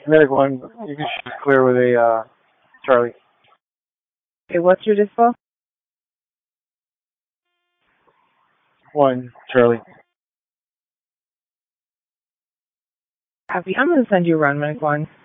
Medic 1, you can shoot clear with a Charlie. Okay, what's your dispo? 1, Charlie. Copy. I'm going to send you a run, Medic 1.